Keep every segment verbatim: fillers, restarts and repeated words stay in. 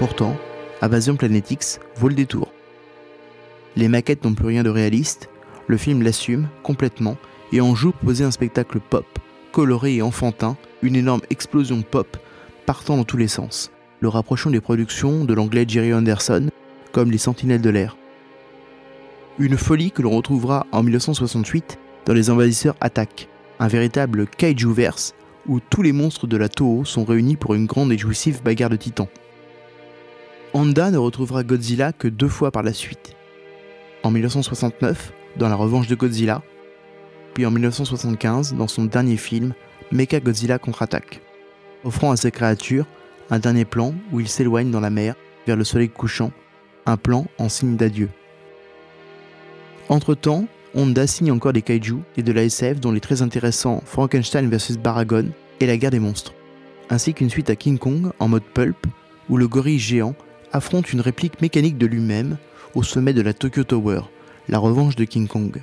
Pourtant, Invasion Planet X vaut le détour. Les maquettes n'ont plus rien de réaliste, le film l'assume complètement et en joue pour poser un spectacle pop, coloré et enfantin, une énorme explosion pop partant dans tous les sens, le rapprochant des productions de l'anglais Jerry Anderson, comme Les Sentinelles de l'air. Une folie que l'on retrouvera en dix-neuf cent soixante-huit dans Les Envahisseurs Attack, un véritable kaiju-verse où tous les monstres de la Toho sont réunis pour une grande et jouissive bagarre de titans. Honda ne retrouvera Godzilla que deux fois par la suite. En dix-neuf cent soixante-neuf, dans La Revanche de Godzilla, puis en dix-neuf cent soixante-quinze dans son dernier film, Mechagodzilla contre-attaque, offrant à ses créatures un dernier plan où il s'éloigne dans la mer vers le soleil couchant, un plan en signe d'adieu. Entre-temps, Honda signe encore des kaiju et de la S F dont les très intéressants Frankenstein versus Baragon et La guerre des monstres, ainsi qu'une suite à King Kong en mode pulp où le gorille géant affronte une réplique mécanique de lui-même au sommet de la Tokyo Tower, la revanche de King Kong.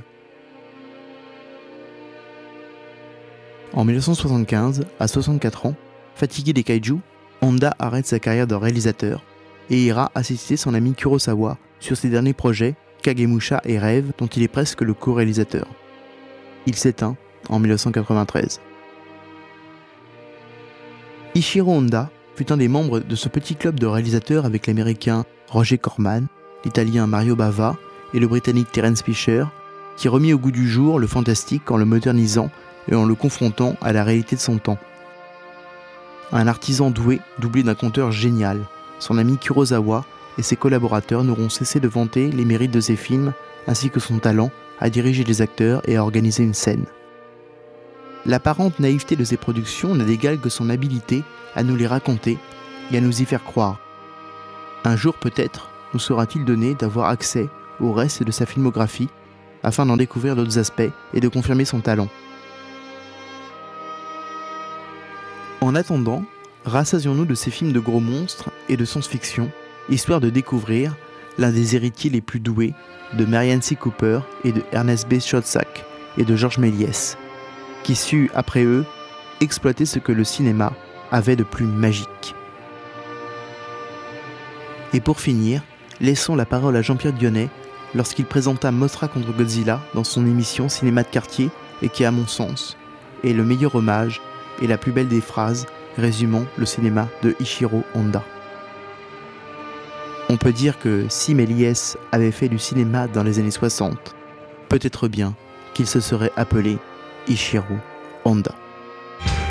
En dix-neuf cent soixante-quinze, à soixante-quatre ans, fatigué des kaiju, Honda arrête sa carrière de réalisateur et ira assister son ami Kurosawa sur ses derniers projets, Kagemusha et Rêve, dont il est presque le co-réalisateur. Il s'éteint en dix-neuf cent quatre-vingt-treize. Ishiro Honda fut un des membres de ce petit club de réalisateurs avec l'américain Roger Corman, l'italien Mario Bava et le britannique Terence Fisher, qui remit au goût du jour le fantastique en le modernisant et en le confrontant à la réalité de son temps. Un artisan doué, doublé d'un conteur génial, son ami Kurosawa et ses collaborateurs n'auront cessé de vanter les mérites de ses films ainsi que son talent à diriger les acteurs et à organiser une scène. L'apparente naïveté de ses productions n'a d'égal que son habileté à nous les raconter et à nous y faire croire. Un jour peut-être nous sera-t-il donné d'avoir accès au reste de sa filmographie afin d'en découvrir d'autres aspects et de confirmer son talent. En attendant, rassasions-nous de ces films de gros monstres et de science-fiction, histoire de découvrir l'un des héritiers les plus doués de Merian C. Cooper et de Ernest B. Schoedsack et de Georges Méliès, qui sut, après eux, exploiter ce que le cinéma avait de plus magique. Et pour finir, laissons la parole à Jean-Pierre Dionnet lorsqu'il présenta Mothra contre Godzilla dans son émission Cinéma de quartier et qui, à mon sens, est le meilleur hommage et la plus belle des phrases résumant le cinéma de Ishiro Honda. On peut dire que si Méliès avait fait du cinéma dans les années soixante, peut-être bien qu'il se serait appelé Ishiro Honda.